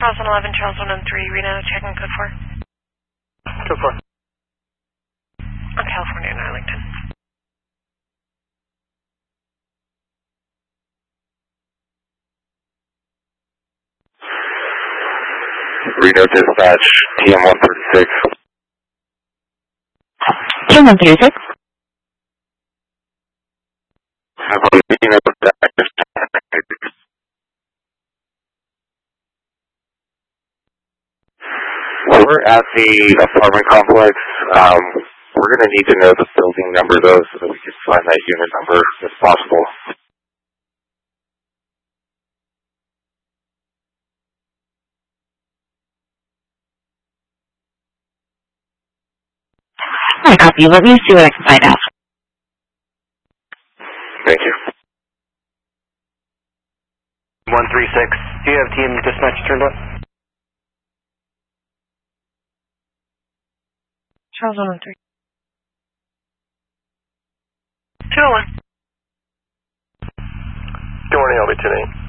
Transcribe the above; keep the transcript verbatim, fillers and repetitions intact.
Charles one eleven, Charles one one three, Reno, checking code four. Code four. On California in Arlington. Reno dispatch, T M one thirty-six. T M one thirty-six. Have a Reno dispatch. We're at the apartment complex. Um, we're going to need to know the building number, though, so that we can find that unit number if possible. I copy. Let me see what I can find out. Thank you. one three six. Do you have team dispatch turned up? Charles one one three. two oh one. Good morning, L B two eight.